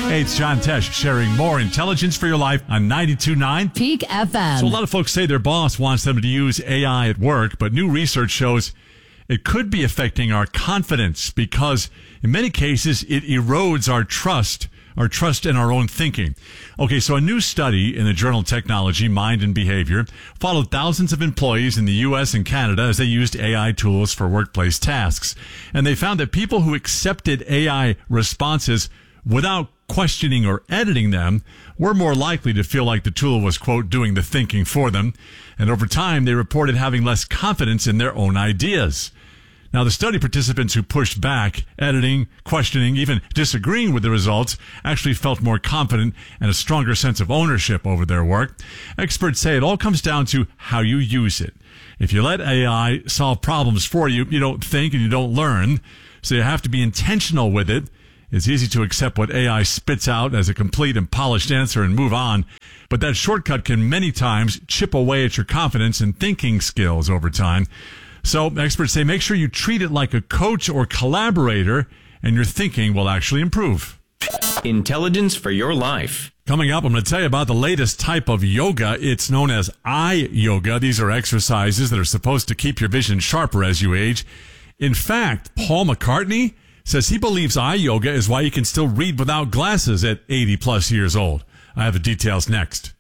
Hey, it's John Tesh sharing more intelligence for your life on 92.9 Peak FM. So a lot of folks say their boss wants them to use AI at work, but new research shows it could be affecting our confidence because in many cases it erodes our trust in our own thinking. Okay, so a new study in the journal Technology, Mind and Behavior followed thousands of employees in the U.S. and Canada as they used AI tools for workplace tasks. And they found that people who accepted AI responses without questioning or editing them were more likely to feel like the tool was, quote, doing the thinking for them. And over time, they reported having less confidence in their own ideas. Now, the study participants who pushed back, editing, questioning, even disagreeing with the results, actually felt more confident and a stronger sense of ownership over their work. Experts say it all comes down to how you use it. If you let AI solve problems for you, you don't think and you don't learn. So you have to be intentional with it. It's easy to accept what AI spits out as a complete and polished answer and move on, but that shortcut can many times chip away at your confidence and thinking skills over time. So experts say make sure you treat it like a coach or collaborator, and your thinking will actually improve. Intelligence for your life. Coming up, I'm going to tell you about the latest type of yoga. It's known as eye yoga. These are exercises that are supposed to keep your vision sharper as you age. In fact, Paul McCartney says he believes eye yoga is why he can still read without glasses at 80 plus years old. I have the details next.